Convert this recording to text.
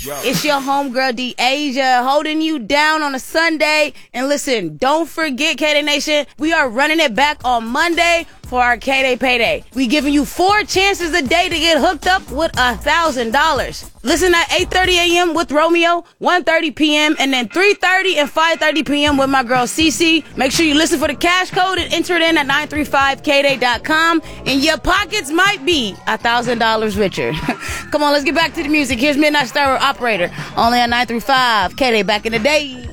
It's your homegirl D'Asia holding you down on a Sunday. And listen, don't forget, K-Day Nation, we are running it back on Monday for our K-Day Payday. We giving you 4 chances a day to get hooked up with $1,000. Listen at 8:30 a.m. with Romeo, 1:30 p.m., and then 3:30 and 5:30 p.m. with my girl Cece. Make sure you listen for the cash code and enter it in at 935kday.com, and your pockets might be $1,000 richer. Come on, let's get back to the music. Here's Midnight Star Operator, only on 935 K-Day back in the day.